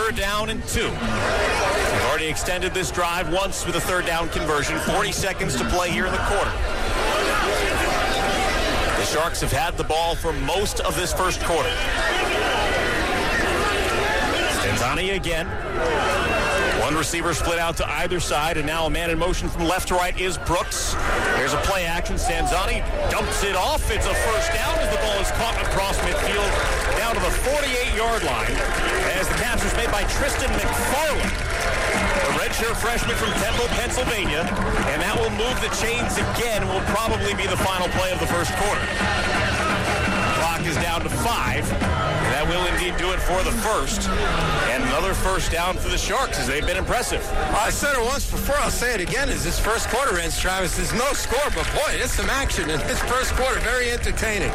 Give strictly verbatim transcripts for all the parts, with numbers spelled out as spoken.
third down and two. We've already extended this drive once with a third down conversion. forty seconds to play here in the quarter. The Sharks have had the ball for most of this first quarter. Stanzani again. One receiver split out to either side, and now a man in motion from left to right is Brooks. Here's a play action. Stanzani dumps it off. It's a first down as the ball is caught across midfield down to the forty-eight-yard line as the catch was made by Tristan McFarland, a redshirt freshman from Temple, Pennsylvania, and that will move the chains again and will probably be the final play of the first quarter. Clock is down to five. And that will indeed do it for the first. And another first down for the Sharks as they've been impressive. I said it once before, I'll say it again. As this first quarter ends, Travis, there's no score, but boy, there's some action in this first quarter. Very entertaining.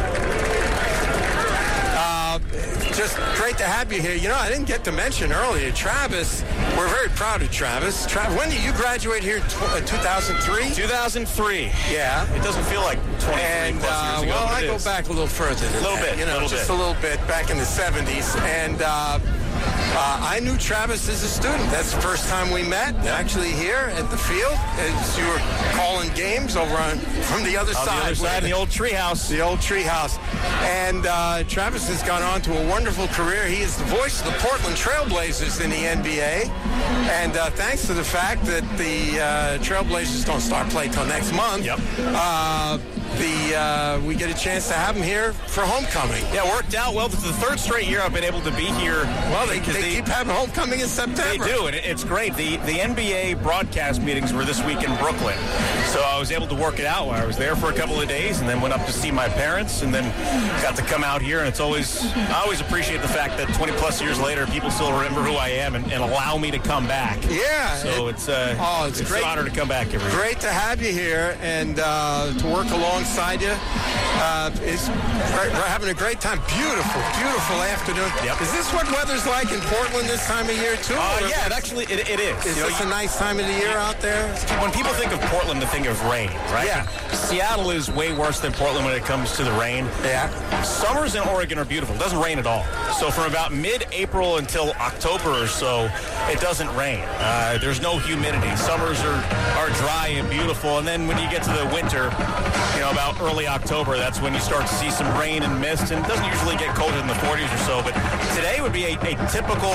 Uh, just great to have you here. You know, I didn't get to mention earlier, Travis, we're very proud of Travis. Travis, when did you graduate here? two thousand three? two thousand three. Yeah. It doesn't feel like twenty-three and, plus uh, years ago. Well, I it go is. back a little further than A little that, bit. You know, little just bit. a little bit back in the seventies. And uh, uh, I knew Travis as a student. That's the first time we met, actually here at the field, as you were calling games over on from the other on side. the other side, in the old treehouse. The old treehouse. And uh, Travis has gone on to a wonderful career. He is the voice of the Portland Trailblazers in the N B A. And uh, thanks to the fact that the uh, Trailblazers don't start play till next month, Yep. uh, the uh, we get a chance to have him here for homecoming. Yeah, worked out well. This is the third straight year I've been able to be here. Well, they, they, they keep having homecoming in September. They do, and it's great. The the N B A broadcast meetings were this week in Brooklyn, so I was able to work it out while I was there for a couple of days, and then went up to see my parents, and then got to come out here. And it's always I always appreciate the fact that twenty plus years later, people still remember who I am and, and allow me to come back. Yeah. So it, it's uh, oh, it's, it's great. an honor to come back every year. Great to have you here and uh, to work alongside you. Uh, it's we're, we're having a great time. Beautiful, beautiful afternoon. Yep. Is this what weather's like in Portland this time of year too? Uh, Or yeah, it actually it, it is. Is You know, this you- a nice time of the year out there? When people think of Portland, they think of rain, right? Yeah. Seattle is way worse than Portland when it comes to the rain. Yeah. Summers in Oregon are beautiful. It doesn't rain at all. So from about mid-April until October or so, it doesn't rain. Uh, there's no humidity. Summers are, are dry and beautiful. And then when you get to the winter, you know, about early October, that's when you start to see some rain and mist. And it doesn't usually get colder than the forties or so. But today would be a, a typical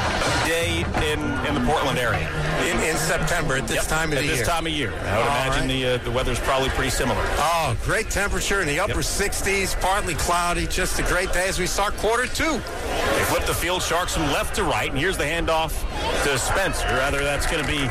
day in, in the Portland area. In, in September at this Yep, time of at the this year. time of year. I would All imagine right. the uh, the weather's probably pretty similar. Oh, great temperature in the upper Yep. sixties, partly cloudy. Just a great day as we start quarter two. They flip the field, Sharks from left to right, and here's the handoff to Spencer. Rather, that's going to be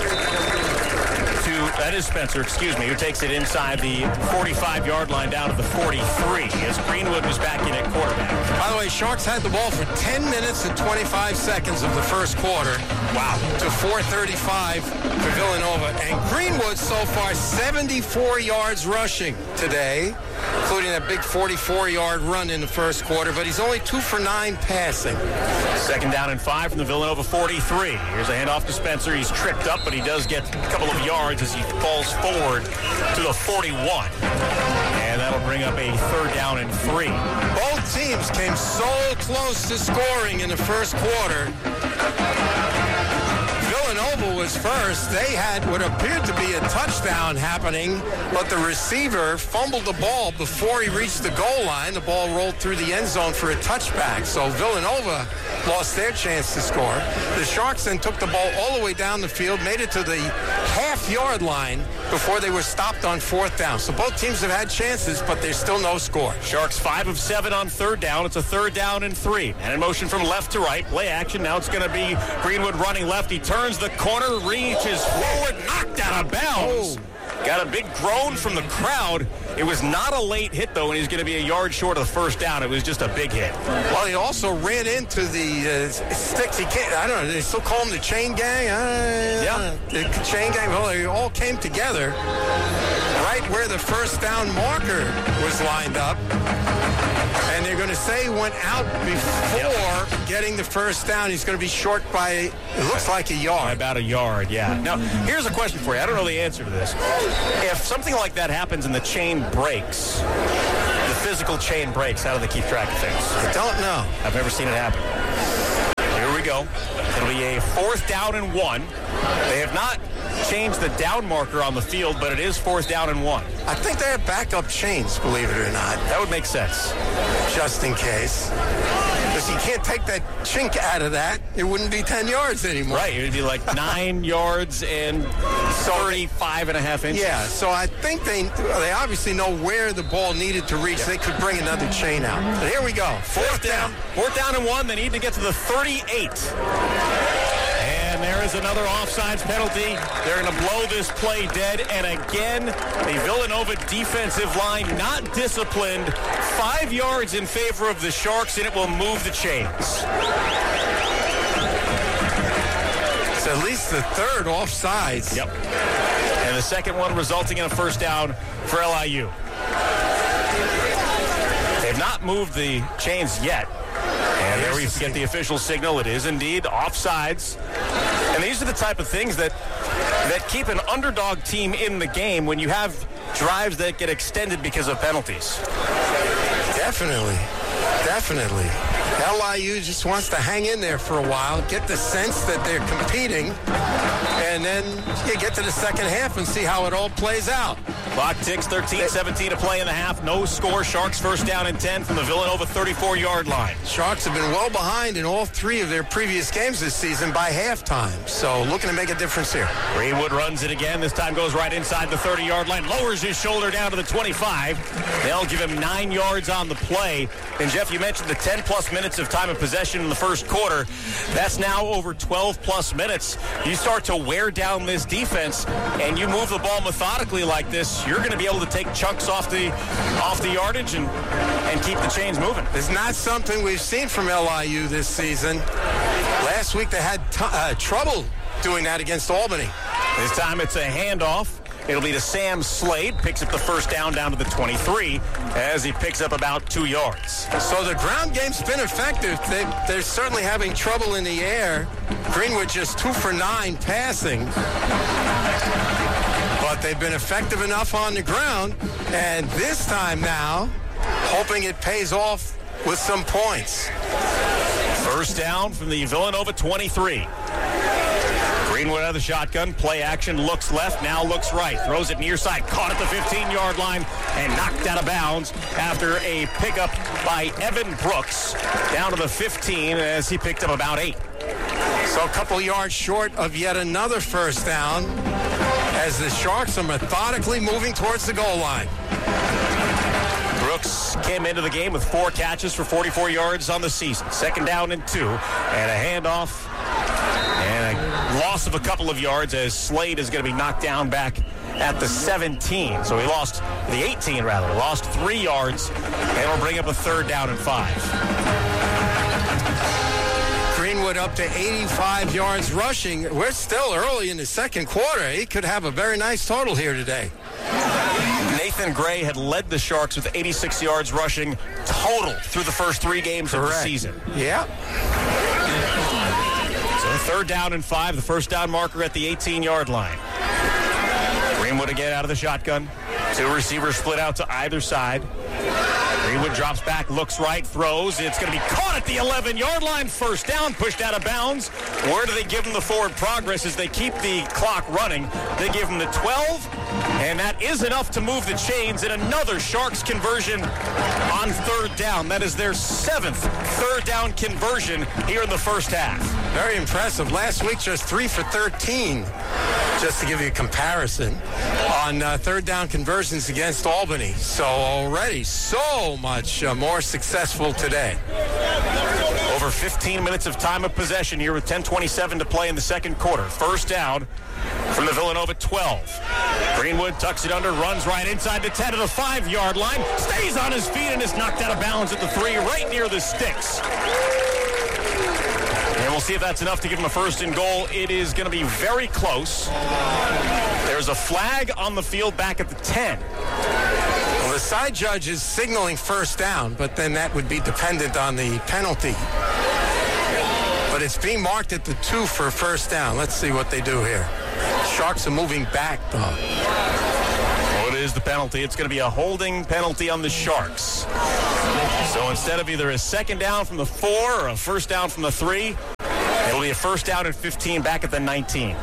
to, that is Spencer, excuse me, who takes it inside the forty-five-yard line down to the forty-three as Greenwood was back in at quarterback. By the way, Sharks had the ball for ten minutes and twenty-five seconds of the first quarter. Wow. To four thirty-five for Villanova. And Greenwood so far seventy-four yards rushing today, including a big forty-four-yard run in the first quarter, but he's only two for nine passing. Second down and five from the Villanova forty-three. Here's a handoff to Spencer. He's tripped up, but he does get a couple of yards as he falls forward to the forty-one. And that'll bring up a third down and three. Both teams came so close to scoring in the first quarter. Villanova was first. They had what appeared to be a touchdown happening, but the receiver fumbled the ball before he reached the goal line. The ball rolled through the end zone for a touchback. So Villanova lost their chance to score. The Sharks then took the ball all the way down the field, made it to the half-yard line before they were stopped on fourth down. So both teams have had chances, but there's still no score. Sharks five of seven on third down. It's a third down and three. And in motion from left to right. Play action. Now it's going to be Greenwood running left. He turns the corner, reaches forward, knocked out of bounds. Oh. Got a big groan from the crowd. It was not a late hit, though, and he's going to be a yard short of the first down. It was just a big hit. Well, he also ran into the uh, sticks. He can't, I don't know, they still call him the chain gang? Uh, Yeah. The chain gang. Well, they all came together right where the first down marker was lined up. And they're going to say he went out before Yep. getting the first down. He's going to be short by, it looks like a By yard. about a yard, yeah. Now, here's a question for you. I don't know the answer to this. If something like that happens and the chain breaks, the physical chain breaks, how do they keep track of things? I don't know. I've never seen it happen. Here we go. It'll be a fourth down and one. They have not changed the down marker on the field, but it is fourth down and one. I think they have backup chains, believe it or not. That would make sense. Just in case. Because you can't take that chink out of that. It wouldn't be ten yards anymore. Right. It would be like nine yards and thirty-five and a half inches. Yeah, so I think they they obviously know where the ball needed to reach. Yep. They could bring another chain out. But here we go. Fourth, Fourth down. down. Fourth down and one. They need to get to the thirty-eight. And there is another offsides penalty. They're going to blow this play dead. And again, the Villanova defensive line not disciplined. Five yards in favor of the Sharks, and it will move the chains. It's at least the third offsides. Yep. And the second one resulting in a first down for L I U. They've not moved the chains yet. And there we get the official signal. It is indeed offsides. And these are the type of things that that keep an underdog team in the game when you have drives that get extended because of penalties. Definitely. Definitely. L I U just wants to hang in there for a while, get the sense that they're competing, and then you get to the second half and see how it all plays out. Clock ticks, thirteen seventeen to play in the half. No score. Sharks first down and ten from the Villanova thirty-four-yard line. Sharks have been well behind in all three of their previous games this season by halftime. So looking to make a difference here. Greenwood runs it again. This time goes right inside the thirty-yard line. Lowers his shoulder down to the twenty-five. They'll give him nine yards on the play. And, Jeff, you mentioned the ten-plus minutes of time of possession in the first quarter. That's now over twelve-plus minutes. You start to wear down this defense, and you move the ball methodically like this, you're going to be able to take chunks off the off the yardage and, and keep the chains moving. It's not something we've seen from L I U this season. Last week they had t- uh, trouble doing that against Albany. This time it's a handoff. It'll be to Sam Slade. Picks up the first down down to the twenty-three as he picks up about two yards. So the ground game's been effective. They, they're certainly having trouble in the air. Greenwood just two for nine passing. But they've been effective enough on the ground. And this time now, hoping it pays off with some points. First down from the Villanova twenty-three. Greenwood out of the shotgun. Play action. Looks left. Now looks right. Throws it near side. Caught at the fifteen-yard line and knocked out of bounds after a pickup by Evan Brooks. Down to the fifteen as he picked up about eight. So a couple yards short of yet another first down as the Sharks are methodically moving towards the goal line. Brooks came into the game with four catches for forty-four yards on the season. Second down and two. And a handoff and a loss of a couple of yards as Slade is going to be knocked down back at the seventeen. So he lost the eighteen, rather. Lost three yards, and will bring up a third down and five. Greenwood up to eighty-five yards rushing. We're still early in the second quarter. He could have a very nice total here today. Nathan Gray had led the Sharks with eighty-six yards rushing total through the first three games Correct. Of the season. Yeah. So third down and five, the first down marker at the eighteen-yard line. Greenwood again out of the shotgun. Two receivers split out to either side. Greenwood drops back, looks right, throws. It's going to be caught at the eleven-yard line. First down, pushed out of bounds. Where do they give him the forward progress as they keep the clock running? They give him the twelve, and that is enough to move the chains. And another Sharks conversion on third down. That is their seventh third down conversion here in the first half. Very impressive. Last week, just three for thirteen. Just to give you a comparison on uh, third down conversions against Albany. So already so much uh, more successful today. Over fifteen minutes of time of possession here with ten twenty-seven to play in the second quarter. First down from the Villanova twelve. Greenwood tucks it under, runs right inside the ten to the five-yard line, stays on his feet and is knocked out of bounds at the three, right near the sticks. And we'll see if that's enough to give him a first and goal. It is going to be very close. There's a flag on the field back at the ten. Well, the side judge is signaling first down, but then that would be dependent on the penalty. But it's being marked at the two for first down. Let's see what they do here. Sharks are moving back, though. What is the penalty? It's going to be a holding penalty on the Sharks. So instead of either a second down from the four or a first down from the three, It'll be a first down and fifteen back at the nineteen.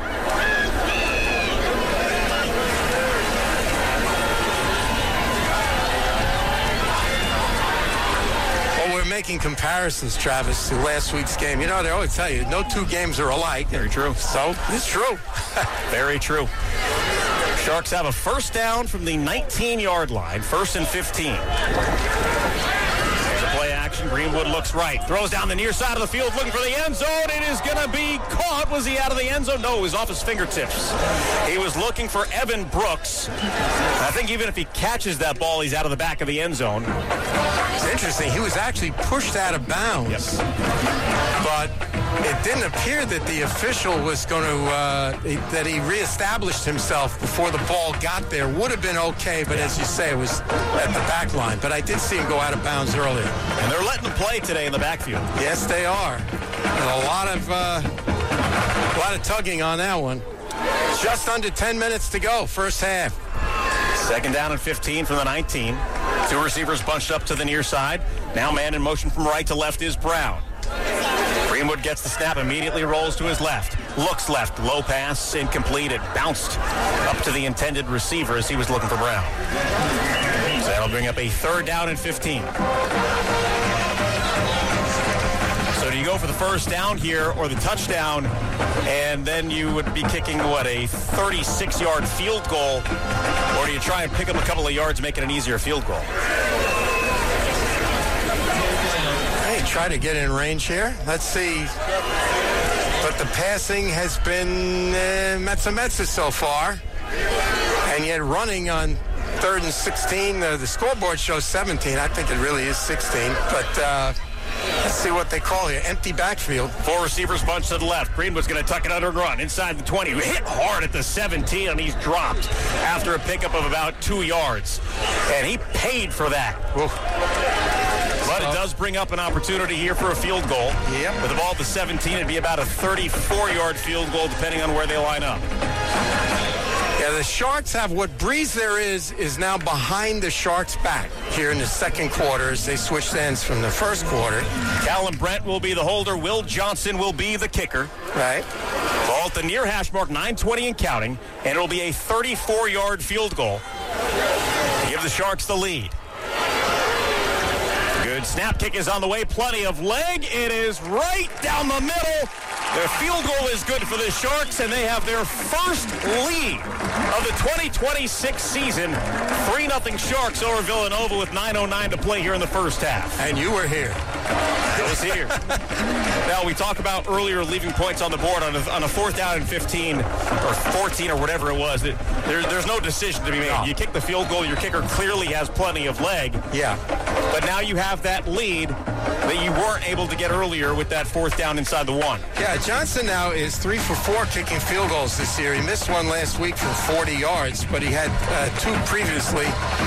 Making comparisons, Travis, to last week's game. You know, they always tell you, no two games are alike. Very true. So, it's true. Very true. Sharks have a first down from the nineteen-yard line, first and fifteen. There's a play action. Greenwood looks right, throws down the near side of the field, looking for the end zone. It is going to be caught. Was he out of the end zone? No, it was off his fingertips. He was looking for Evan Brooks. I think even if he catches that ball, he's out of the back of the end zone. It's interesting. He was actually pushed out of bounds. Yep. But it didn't appear that the official was going to, uh, that he reestablished himself before the ball got there. Would have been okay, but as you say, it was at the back line. But I did see him go out of bounds earlier. And they're letting him play today in the backfield. Yes, they are. And a lot of, uh, a lot of tugging on that one. Just under ten minutes to go, first half. Second down and fifteen from the nineteen. Two receivers bunched up to the near side. Now man in motion from right to left is Brown. Greenwood gets the snap, immediately rolls to his left. Looks left, low pass, incomplete. It bounced up to the intended receiver as he was looking for Brown. So that'll bring up a third down and fifteen. So do you go for the first down here or the touchdown, and then you would be kicking, what, a thirty-six-yard field goal, or do you try and pick up a couple of yards and make it an easier field goal? Hey, try to get in range here. Let's see. But the passing has been uh, Metza-Metza so far, and yet running on third and sixteen. Uh, the scoreboard shows seventeen. I think it really is sixteen, but... Uh, Let's see what they call here. Empty backfield. Four receivers bunched to the left. Greenwood's going to tuck it under and run. Inside the twenty. Hit hard at the seventeen, and he's dropped after a pickup of about two yards. And he paid for that. Oof. But it does bring up an opportunity here for a field goal. Yep. With the ball at the seventeen, it'd be about a thirty-four-yard field goal, depending on where they line up. Yeah, the Sharks have what breeze there is is now behind the Sharks' back here in the second quarter as they switched ends from the first quarter. Callum Brent will be the holder. Will Johnson will be the kicker. Right. Ball at the near hash mark, nine twenty and counting, and it'll be a thirty-four-yard field goal to give the Sharks the lead. Good snap kick is on the way. Plenty of leg. It is right down the middle. Their field goal is good for the Sharks, and they have their first lead of the twenty twenty-six season. three nothing Sharks over Villanova with nine oh nine to play here in the first half. And you were here. I was here. Now, we talk about earlier leaving points on the board on a, on a fourth down and fifteen or fourteen or whatever it was. There, there's no decision to be made. No. You kick the field goal, your kicker clearly has plenty of leg. Yeah. But now you have that lead that you weren't able to get earlier with that fourth down inside the one. Yeah, Johnson now is three for four kicking field goals this year. He missed one last week from forty yards, but he had uh, two previously.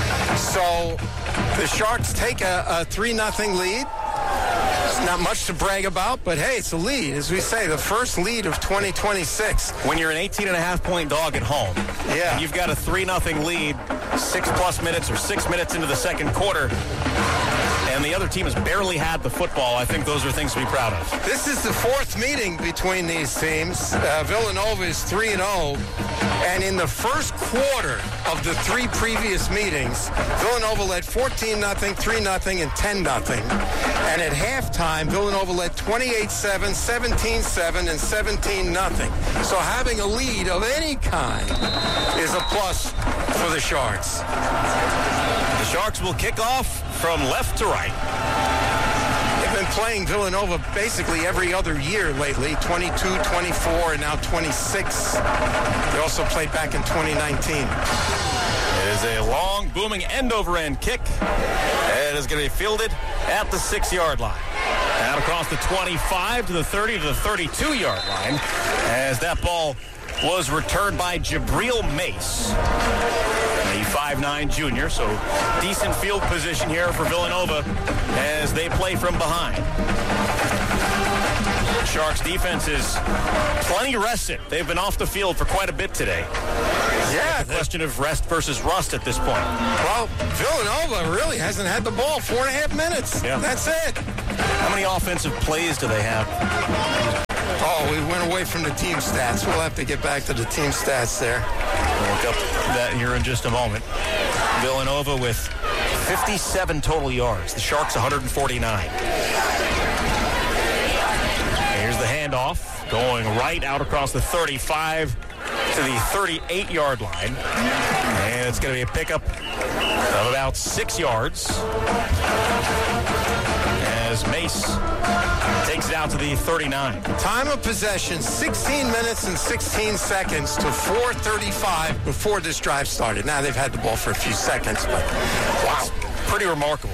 So the Sharks take a, a three nothing lead. It's not much to brag about, but hey, it's a lead. As we say, the first lead of twenty twenty-six. When you're an eighteen and a half point dog at home, yeah, and you've got a three nothing lead, six plus minutes or six minutes into the second quarter, and the other team has barely had the football, I think those are things to be proud of. This is the fourth meeting between these teams. Uh, Villanova is three and oh, and in the first quarter of the three previous meetings, Villanova led fourteen nothing, three nothing, and ten nothing. And at halftime, Villanova led twenty-eight seven, seventeen seven, and seventeen nothing. So having a lead of any kind is a plus for the Sharks. The Sharks will kick off from left to right. They've been playing Villanova basically every other year lately, twenty-two, twenty-four, and now twenty-six. They also played back in twenty nineteen. It is a long, booming end-over-end kick. It is going to be fielded at the six-yard line. Out across the twenty-five to the thirty to the thirty-two-yard line as that ball was returned by Jabril Mace, a five nine junior, so decent field position here for Villanova as they play from behind. Sharks defense is plenty rested. They've been off the field for quite a bit today. Yeah. It's a question of rest versus rust at this point. Well, Villanova really hasn't had the ball four and a half minutes. Yeah. That's it. How many offensive plays do they have? Oh, away from the team stats. We'll have to get back to the team stats there. We'll look up that here in just a moment. Villanova with fifty-seven total yards. The Sharks one hundred forty-nine. Here's the handoff. Going right out across the thirty-five to the thirty-eight-yard line. And it's going to be a pickup of about six yards as Mace takes it out to the thirty-nine. Time of possession, sixteen minutes and sixteen seconds to four thirty-five before this drive started. Now, they've had the ball for a few seconds, but wow. Pretty remarkable.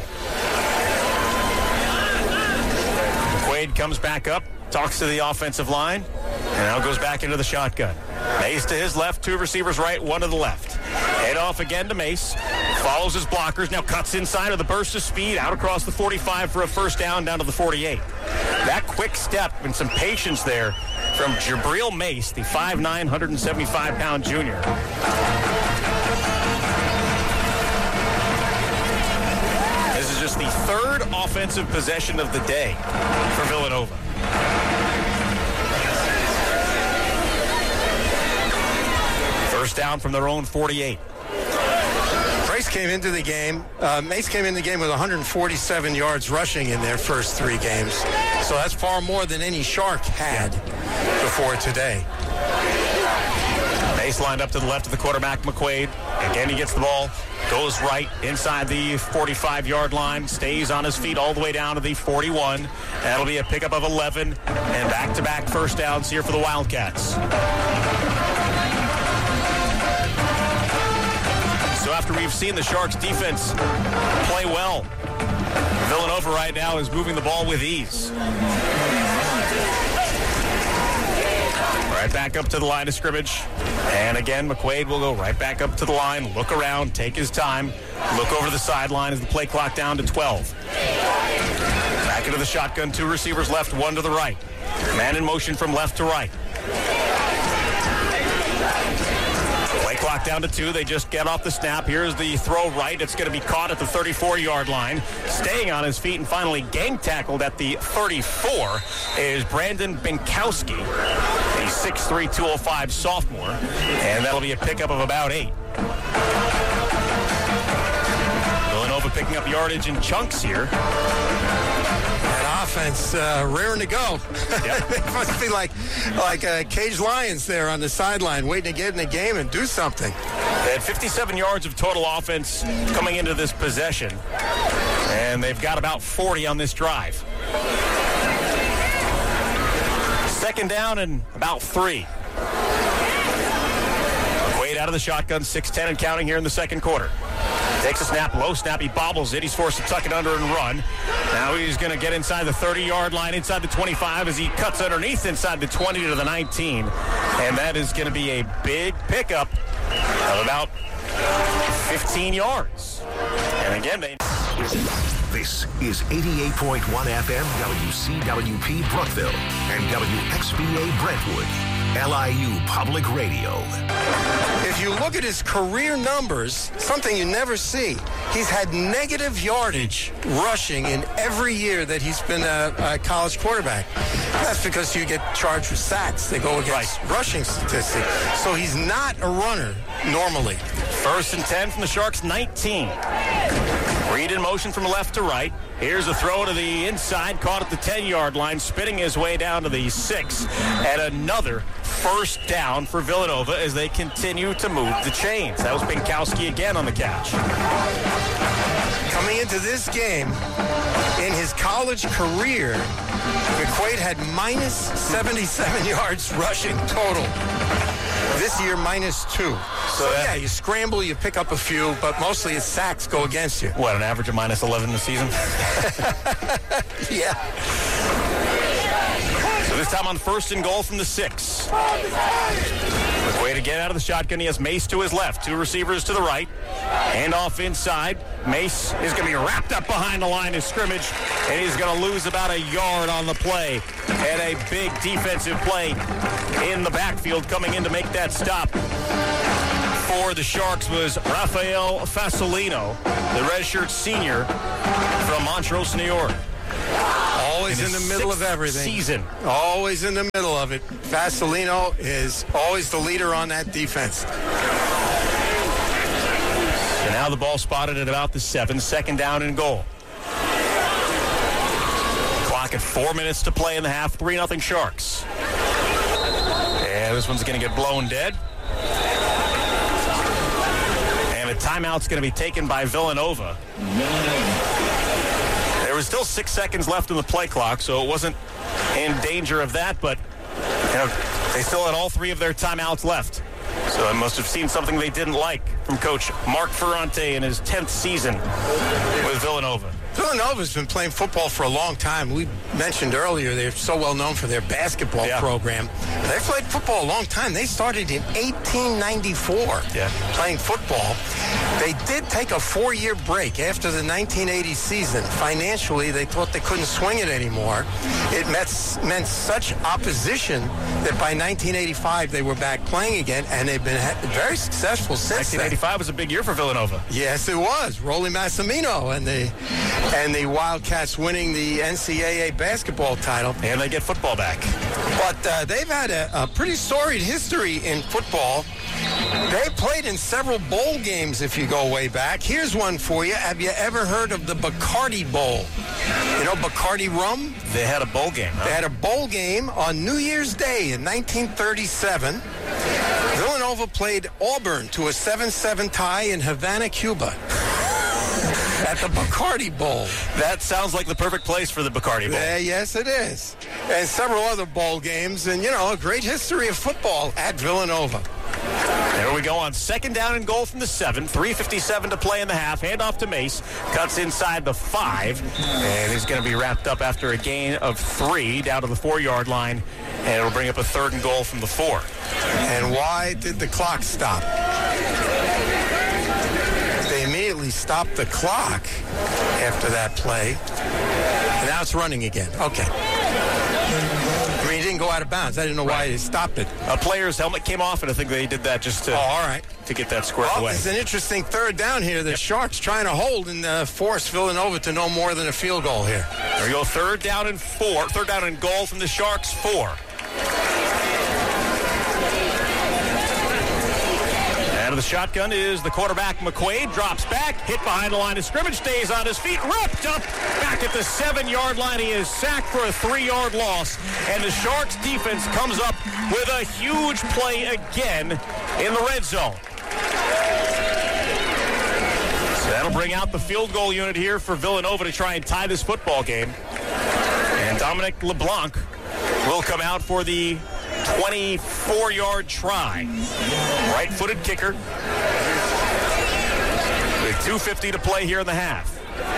McQuaid comes back up, talks to the offensive line, and now goes back into the shotgun. Mace to his left, two receivers right, one to the left. Head off again to Mace. Follows his blockers, now cuts inside with a burst of speed out across the forty-five for a first down down to the forty-eight. That quick step and some patience there from Jabril Mace, the five nine, one seventy-five pound junior. This is just the third offensive possession of the day for Villanova. First down from their own forty-eight. Mace came into the game. Uh, Mace came into the game with one hundred forty-seven yards rushing in their first three games. So that's far more than any Shark had before today. Mace lined up to the left of the quarterback, McQuaid. Again, he gets the ball, goes right inside the forty-five-yard line, stays on his feet all the way down to the forty-one. That'll be a pickup of eleven, and back-to-back first downs here for the Wildcats. So after we've seen the Sharks defense play well, Villanova right now is moving the ball with ease. Right back up to the line of scrimmage. And again, McQuaid will go right back up to the line, look around, take his time, look over the sideline as the play clock down to twelve. Back into the shotgun, two receivers left, one to the right. Man in motion from left to right. Play clock down to two. They just get off the snap. Here's the throw right. It's going to be caught at the thirty-four-yard line. Staying on his feet and finally gang tackled at the thirty-four is Brandon Binkowski, a six three, two oh five sophomore. And that'll be a pickup of about eight. Villanova picking up yardage in chunks here. That offense uh, raring to go. Yep. They must be like like uh, caged lions there on the sideline waiting to get in the game and do something. They had fifty-seven yards of total offense coming into this possession, and they've got about forty on this drive. Second down and about three. McQuaid out of the shotgun, six ten and counting here in the second quarter. Takes a snap, low snap, he bobbles it. He's forced to tuck it under and run. Now he's going to get inside the thirty-yard line, inside the twenty-five as he cuts underneath inside the twenty to the nineteen. And that is going to be a big pickup of about fifteen yards. And again, they... This is eighty-eight point one F M W C W P Brookville and W X B A Brentwood, L I U Public Radio. If you look at his career numbers, something you never see, he's had negative yardage rushing in every year that he's been a, a college quarterback. That's because you get charged with sacks. They go against right. rushing statistics. So he's not a runner normally. First and ten from the Sharks, nineteen. Reed in motion from left to right. Here's a throw to the inside, caught at the ten-yard line, spinning his way down to the six. And another first down for Villanova as they continue to move the chains. That was Binkowski again on the catch. Coming into this game, in his college career, McQuaid had minus seventy-seven yards rushing total. This year, minus two. So, so yeah, you scramble, you pick up a few, but mostly his sacks go against you. What, an average of minus eleven this season? Yeah. So this time on first and goal from the six. McQuaid to get out of the shotgun. He has Mace to his left, two receivers to the right. Hand off inside. Mace is going to be wrapped up behind the line of scrimmage, and he's going to lose about a yard on the play. And a big defensive play in the backfield coming in to make that stop for the Sharks was Rafael Fasolino, the redshirt senior from Montrose, New York. All Always in, in the middle of everything. Season. Always in the middle of it. Vasilino is always the leader on that defense. And now the ball spotted at about the seven, second down and goal. Clock at four minutes to play in the half, three nothing Sharks. And this one's going to get blown dead. And a timeout's going to be taken by Villanova. There was still six seconds left in the play clock, so it wasn't in danger of that, but you know, they still had all three of their timeouts left. So I must have seen something they didn't like from Coach Mark Ferrante in his tenth season with Villanova. Villanova's been playing football for a long time. We mentioned earlier they're so well known for their basketball yeah. program. They've played football a long time. They started in eighteen ninety-four yeah. playing football. They did take a four-year break after the nineteen eighty season. Financially, they thought they couldn't swing it anymore. It met, meant such opposition that by nineteen eighty-five they were back playing again, and they've been very successful since nineteen eighty-five then. was a big year for Villanova. Yes, it was. Rolly Massimino and the and the Wildcats winning the N C double A basketball title. And they get football back. But uh, they've had a, a pretty storied history in football. They played in several bowl games if you go way back. Here's one for you. Have you ever heard of the Bacardi Bowl? You know Bacardi rum? They had a bowl game, huh? They had a bowl game on New Year's Day in nineteen thirty-seven. Villanova played Auburn to a seven seven tie in Havana, Cuba. At the Bacardi Bowl. That sounds like the perfect place for the Bacardi Bowl. Uh, yes, it is. And several other bowl games. And, you know, a great history of football at Villanova. There we go on second down and goal from the seven. three fifty-seven to play in the half. Hand off to Mace. Cuts inside the five. And he's going to be wrapped up after a gain of three down to the four-yard line. And it'll bring up a third and goal from the four. And why did the clock stop? They immediately stopped the clock after that play. And now it's running again. Okay. I mean, he didn't go out of bounds. I didn't know why they stopped it. A player's helmet came off, and I think they did that just to, oh, all right. to get that squared well, away. It's an interesting third down here. The yep. Sharks trying to hold and uh, force Villanova to no more than a field goal here. There we go. Third down and four. Third down and goal from the Sharks, four. Out of the shotgun is the quarterback, McQuaid. Drops back, hit behind the line of scrimmage, stays on his feet, wrapped up back at the seven-yard line. He is sacked for a three-yard loss, and the Sharks defense comes up with a huge play again in the red zone. So that'll bring out the field goal unit here for Villanova to try and tie this football game. And Dominic LeBlanc will come out for the twenty-four-yard try. Right-footed kicker. With two fifty to play here in the half.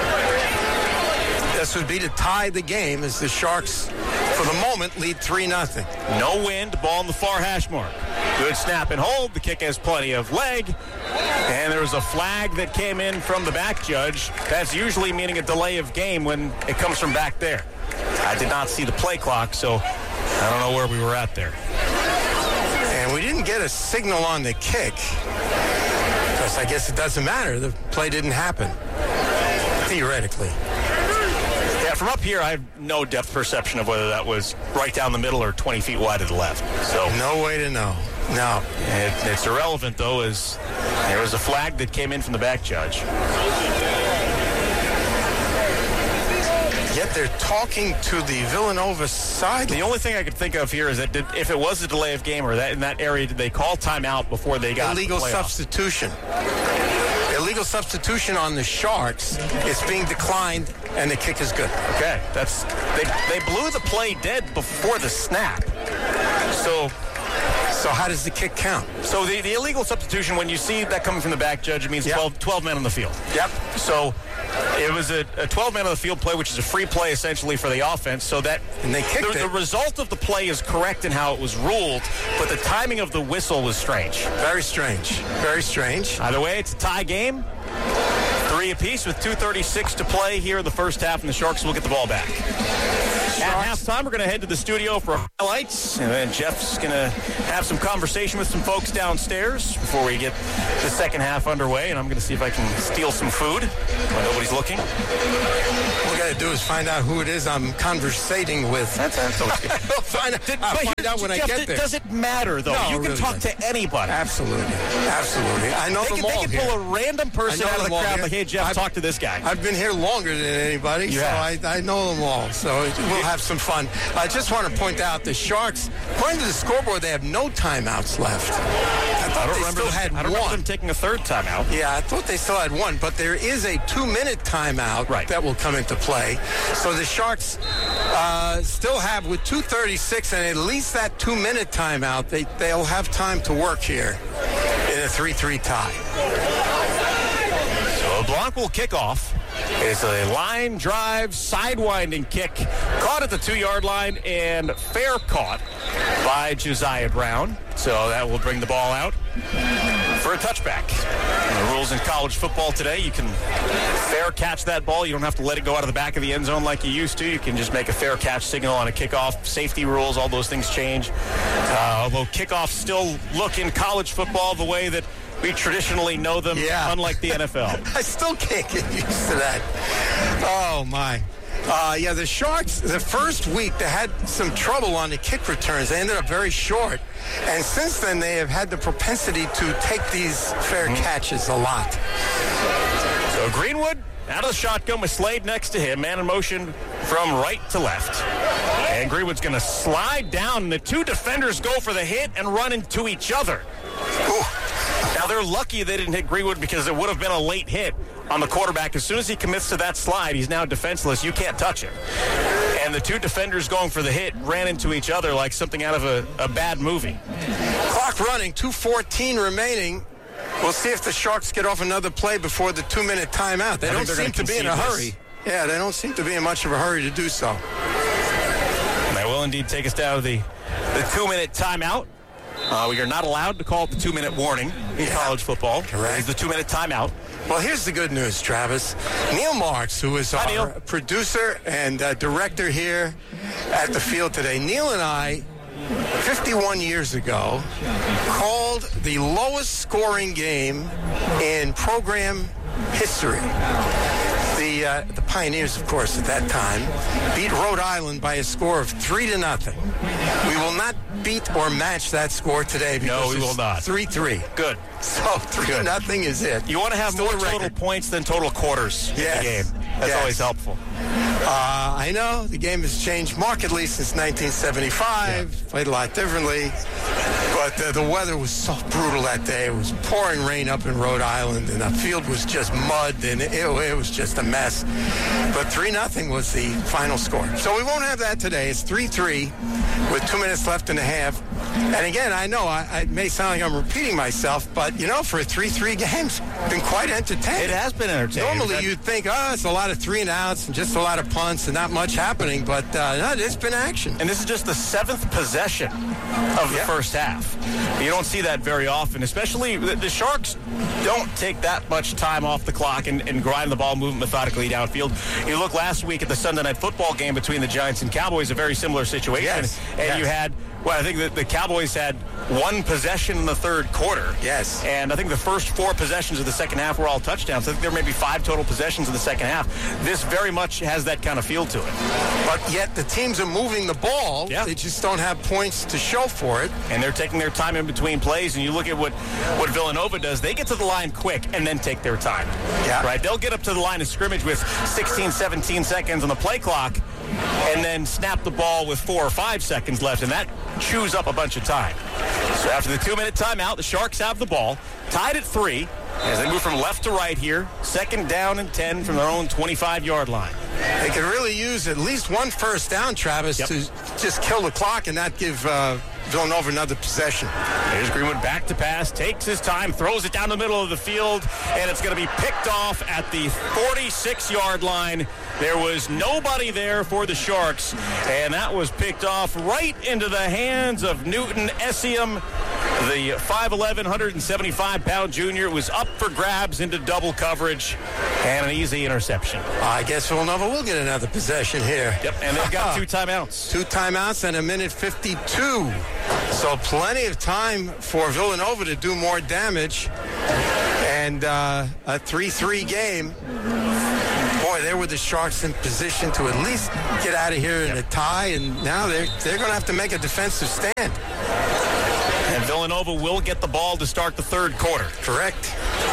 This would be to tie the game as the Sharks, for the moment, lead three nothing. No wind, ball in the far hash mark. Good snap and hold. The kick has plenty of leg. And there was a flag that came in from the back judge. That's usually meaning a delay of game when it comes from back there. I did not see the play clock, so I don't know where we were at there. And we didn't get a signal on the kick. Because I guess it doesn't matter. The play didn't happen. Theoretically. Yeah, from up here, I have no depth perception of whether that was right down the middle or twenty feet wide to the left. So no way to know. No. It, it's irrelevant, though, as there was a flag that came in from the back judge. Yet they're talking to the Villanova side. The only thing I could think of here is that did, if it was a delay of game or that in that area, did they call timeout before they got illegal the substitution? Illegal substitution on the Sharks. It's being declined, and the kick is good. Okay, that's they they blew the play dead before the snap. So. So how does the kick count? So the, the illegal substitution, when you see that coming from the back judge, it means yep. twelve, twelve men on the field. Yep. So it was a, a twelve men on the field play, which is a free play essentially for the offense. So that and they kicked the, it. The result of the play is correct in how it was ruled, but the timing of the whistle was strange. Very strange. Very strange. Either way, it's a tie game. Three apiece with two thirty-six to play here in the first half, and the Sharks will get the ball back. At halftime, we're going to head to the studio for highlights, and then Jeff's going to have some conversation with some folks downstairs before we get the second half underway, and I'm going to see if I can steal some food when nobody's looking. What we got to do is find out who it is I'm conversating with. That's, that's always good. I'll find, I'll find out when Jeff, I get there. Does it matter, though? No, you it can really talk doesn't. to anybody. Absolutely. Absolutely. I know They them can, all they can here. pull a random person I know out of the them all crowd here. like, hey, Jeff, I've- talk to this guy. I've been here longer than anybody, You so I, have. I know them all. So we'll have some fun. I just want to point out the Sharks, according to the scoreboard, they have no timeouts left. I thought I don't they remember still them, had I don't remember one. them taking a third timeout. Yeah, I thought they still had one, but there is a two-minute timeout Right. that will come into play. So the Sharks uh, still have, with two thirty-six and at least that two-minute timeout, they, they'll have time to work here in a three three tie. So Blanc will kick off. It's a line drive, sidewinding kick, caught at the two-yard line, and fair caught by Josiah Brown. So that will bring the ball out for a touchback. And the rules in college football today, you can fair catch that ball. You don't have to let it go out of the back of the end zone like you used to. You can just make a fair catch signal on a kickoff. Safety rules, all those things change. Uh, although kickoffs still look in college football the way that we traditionally know them, Yeah. unlike the N F L. I still can't get used to that. Oh, my. Uh, yeah, the Sharks, the first week, they had some trouble on the kick returns. They ended up very short. And since then, they have had the propensity to take these fair Mm-hmm. catches a lot. So Greenwood out of the shotgun with Slade next to him, man in motion from right to left. And Greenwood's going to slide down. The two defenders go for the hit and run into each other. Ooh. Now, they're lucky they didn't hit Greenwood because it would have been a late hit on the quarterback. As soon as he commits to that slide, he's now defenseless. You can't touch him. And the two defenders going for the hit ran into each other like something out of a, a bad movie. Clock running, two fourteen remaining. We'll see if the Sharks get off another play before the two-minute timeout. They I don't think they're seem gonna to be in a concede hurry. this. Yeah, they don't seem to be in much of a hurry to do so. And that will indeed take us down to the, the two-minute timeout. Uh, we are not allowed to call it the two-minute warning in Yeah. college football. Correct. It's the two-minute timeout. Well, here's the good news, Travis. Neil Marks, who is Hi, our Neil. producer and uh, director here at the field today, Neil and I, fifty-one years ago, called the lowest scoring game in program history. The, uh, the Pioneers, of course, at that time, beat Rhode Island by a score of three to nothing. We will not beat or match that score today because No, we it's will not. three three. Good. So three Good. nothing is it. You want to have Still more a total record. points than total quarters Yes. in the game. That's Yes. always helpful. Uh, I know the game has changed markedly since nineteen seventy-five. Yeah. Played a lot differently. But uh, the weather was so brutal that day. It was pouring rain up in Rhode Island, and the field was just mud, and it, it was just a mess. But three nothing was the final score. So we won't have that today. It's three three with two minutes left in the half. And again, I know I, I may sound like I'm repeating myself, but, you know, for a three three game, it's been quite entertaining. It has been entertaining. Normally That- you'd think, oh, it's a lot of three and outs and just a lot of punts and not much happening, but uh, no, it's been action. And this is just the seventh possession of the Yeah. first half. You don't see that very often, especially the, the Sharks don't take that much time off the clock and, and grind the ball, move methodically downfield. You look last week at the Sunday night football game between the Giants and Cowboys, a very similar situation. Yes. And Yes. you had, well, I think that the Cowboys had one possession in the third quarter. Yes. And I think the first four possessions of the second half were all touchdowns. I think there may be five total possessions in the second half. This very much has that kind of feel to it. But yet the teams are moving the ball. Yeah. They just don't have points to show for it. And they're taking their time in between plays. And you look at what, what Villanova does. They get to the line quick and then take their time. Yeah. Right? They'll get up to the line of scrimmage with sixteen, seventeen seconds on the play clock and then snap the ball with four or five seconds left. And that chews up a bunch of time. So after the two-minute timeout, the Sharks have the ball, tied at three, as they move from left to right here. Second down and ten from their own twenty-five-yard line. They could really use at least one first down, Travis, Yep. to just kill the clock and not give uh, Villanova another possession. There's Greenwood back to pass, takes his time, throws it down the middle of the field, and it's going to be picked off at the forty-six-yard line. There was nobody there for the Sharks, and that was picked off right into the hands of Newton Essiem. The five eleven, one seventy-five pound junior was up for grabs into double coverage and an easy interception. I guess Villanova will get another possession here. Yep, and they've got two timeouts. Two timeouts and a minute fifty-two. So plenty of time for Villanova to do more damage. And uh, a three three game. Boy, there were the Sharks in position to at least get out of here in yep. a tie, and now they're, they're going to have to make a defensive stand. And Villanova will get the ball to start the third quarter. Correct.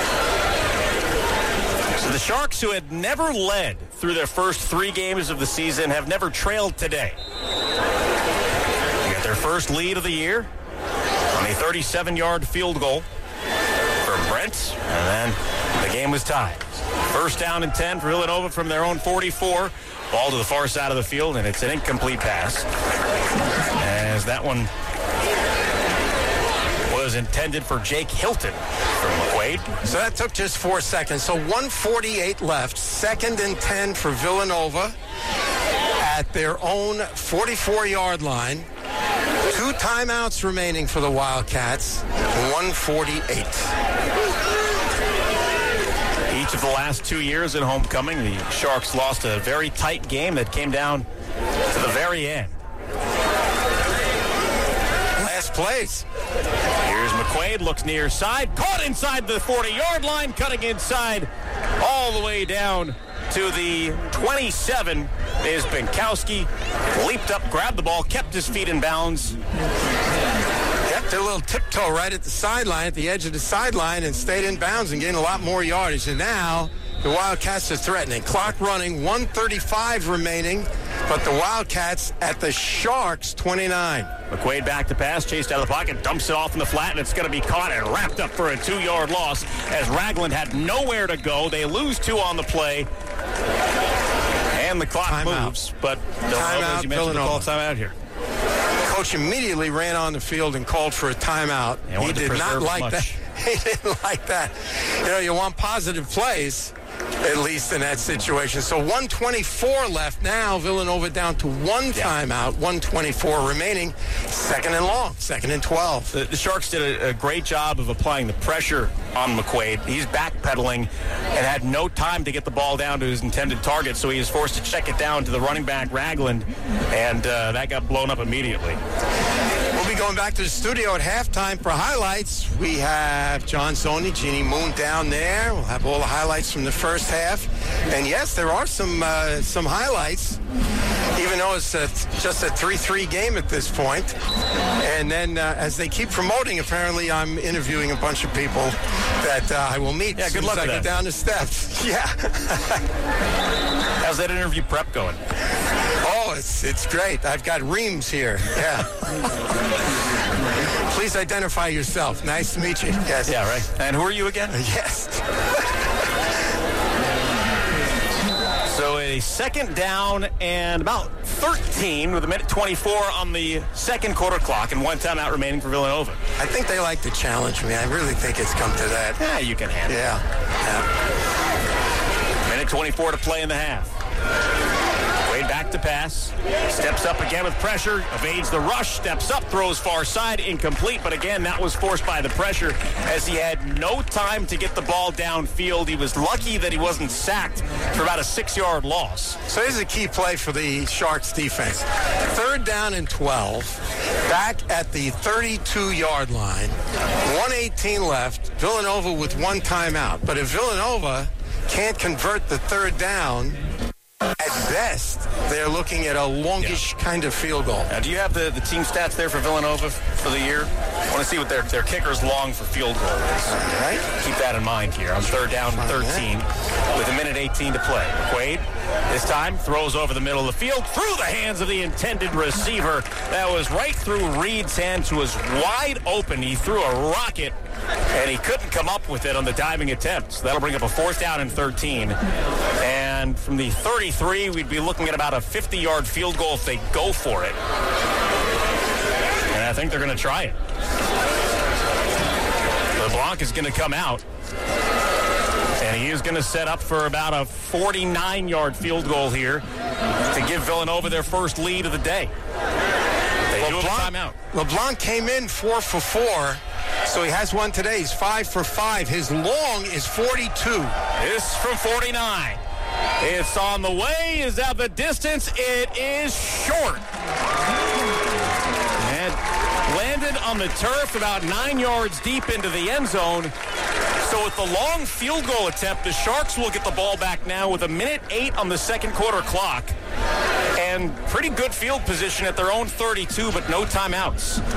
So the Sharks, who had never led through their first three games of the season, have never trailed today. They got their first lead of the year on a thirty-seven-yard field goal from Brent, and then the game was tied. First down and ten for Villanova from their own forty-four. Ball to the far side of the field, and it's an incomplete pass. As that one was intended for Jake Hilton from McQuaid. So that took just four seconds. So one forty-eight left. Second and ten for Villanova at their own forty-four-yard line. Two timeouts remaining for the Wildcats. one forty-eight. Each of the last two years in homecoming, the Sharks lost a very tight game that came down to the very end. Last plays. Here's McQuaid, looks near side, caught inside the forty-yard line, cutting inside all the way down to the twenty-seven is Binkowski. Leaped up, grabbed the ball, kept his feet in bounds. Kept a little tiptoe right at the sideline, at the edge of the sideline, and stayed in bounds and gained a lot more yardage. And now the Wildcats are threatening. Clock running, one thirty-five remaining, but the Wildcats at the Sharks' twenty-nine. McQuaid back to pass, chased out of the pocket, dumps it off in the flat, and it's going to be caught and wrapped up for a two-yard loss as Ragland had nowhere to go. They lose two on the play, and the clock Time moves. Out. But Villanova, as you mentioned, the call timeout here. Coach immediately ran on the field and called for a timeout. He did not like much. that. He didn't like that. You know, you want positive plays, at least in that situation. So one twenty-four left now. Villanova down to one yeah. timeout. one twenty-four remaining. Second and long. Second and twelve. The, the Sharks did a, a great job of applying the pressure on McQuaid. He's backpedaling and had no time to get the ball down to his intended target, so he was forced to check it down to the running back, Ragland, and uh, that got blown up immediately. We'll be going back to the studio at halftime for highlights. We have John Sony, Jeannie Moon down there. We'll have all the highlights from the first half. And yes, there are some uh, some highlights, even though it's a, just a three three game at this point. And then uh, as they keep promoting, apparently I'm interviewing a bunch of people that uh, I will meet yeah, as good soon luck as I with get that. down the steps. Yeah. How's that interview prep going? Oh, it's it's great. I've got Reams here. Yeah. Please identify yourself. Nice to meet you. Yes. Yeah, right. And who are you again? Yes. So a second down and about thirteen with a minute twenty-four on the second quarter clock and one timeout remaining for Villanova. I think they like to challenge me. I really think it's come to that. Yeah, you can handle yeah. it. Yeah. Minute twenty-four to play in the half. Wade back to pass. Steps up again with pressure. Evades the rush. Steps up. Throws far side. Incomplete. But again, that was forced by the pressure as he had no time to get the ball downfield. He was lucky that he wasn't sacked for about a six-yard loss. So here's a key play for the Sharks defense. Third down and twelve. Back at the thirty-two-yard line. one eighteen left. Villanova with one timeout. But if Villanova can't convert the third down, at best, they're looking at a longish yeah. kind of field goal. Now, do you have the, the team stats there for Villanova for the year? I want to see what their, their kicker's long for field goal is. All right. Keep that in mind here on third down and thirteen with a minute eighteen to play. McQuaid, this time, throws over the middle of the field through the hands of the intended receiver. That was right through Reed's hands, who was wide open. He threw a rocket, and he couldn't come up with it on the diving attempt. So that'll bring up a fourth down and thirteen. And from the thirty-three, we'd be looking at about a fifty-yard field goal if they go for it. And I think they're going to try it. LeBlanc is going to come out. And he is going to set up for about a forty-nine-yard field goal here to give Villanova their first lead of the day. They do have a timeout. LeBlanc came in four for four So he has one today. He's five for five. His long is forty-two. This from forty-nine. It's on the way. Is that the distance? It is short. And landed on the turf about nine yards deep into the end zone. So with the long field goal attempt, the Sharks will get the ball back now with a minute eight on the second quarter clock. And pretty good field position at their own thirty-two, but no timeouts.